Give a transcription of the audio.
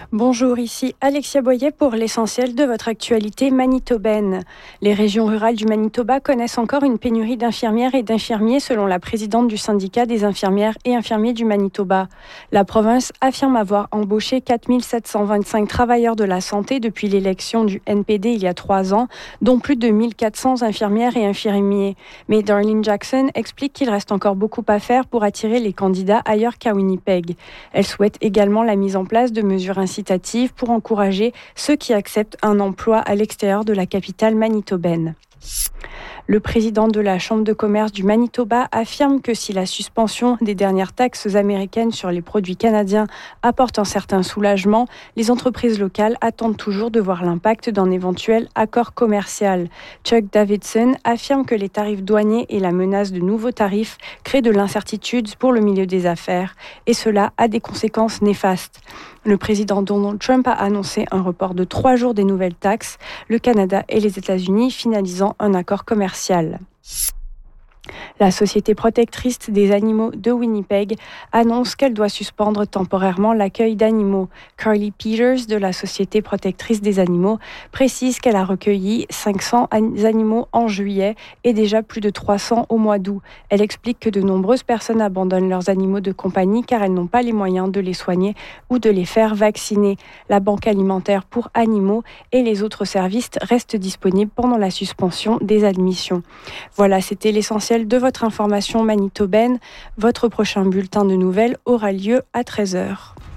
Bonjour, ici Alexia Boyer pour l'essentiel de votre actualité manitobaine. Les régions rurales du Manitoba connaissent encore une pénurie d'infirmières et d'infirmiers selon la présidente du syndicat des infirmières et infirmiers du Manitoba. La province affirme avoir embauché 4 725 travailleurs de la santé depuis l'élection du NPD il y a 3 ans, dont plus de 1 400 infirmières et infirmiers. Mais Darlene Jackson explique qu'il reste encore beaucoup à faire pour attirer les candidats ailleurs qu'à Winnipeg. Elle souhaite également la mise en place de mesures incitatives pour encourager ceux qui acceptent un emploi à l'extérieur de la capitale manitobaine. Le président de la Chambre de commerce du Manitoba affirme que si la suspension des dernières taxes américaines sur les produits canadiens apporte un certain soulagement, les entreprises locales attendent toujours de voir l'impact d'un éventuel accord commercial. Chuck Davidson affirme que les tarifs douaniers et la menace de nouveaux tarifs créent de l'incertitude pour le milieu des affaires, et cela a des conséquences néfastes. Le président Donald Trump a annoncé un report de 3 jours des nouvelles taxes, le Canada et les États-Unis finalisant un accord commercial. La Société protectrice des animaux de Winnipeg annonce qu'elle doit suspendre temporairement l'accueil d'animaux. Carly Peters de la Société protectrice des animaux précise qu'elle a recueilli 500 animaux en juillet et déjà plus de 300 au mois d'août. Elle explique que de nombreuses personnes abandonnent leurs animaux de compagnie car elles n'ont pas les moyens de les soigner ou de les faire vacciner. La banque alimentaire pour animaux et les autres services restent disponibles pendant la suspension des admissions. Voilà, c'était l'essentiel de votre information manitobaine. Votre prochain bulletin de nouvelles aura lieu à 13h.